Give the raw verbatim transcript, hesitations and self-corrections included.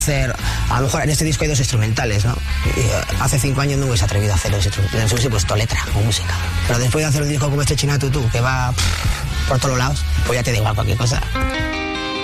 hacer, a lo mejor en este disco hay dos instrumentales, ¿no? Y, uh, hace cinco años no hubiese atrevido a hacer dos instrumentales, hubiese puesto letra o música. Pero después de hacer un disco como este China Tutú, que va pff, por todos lados, pues ya te da igual cualquier cosa.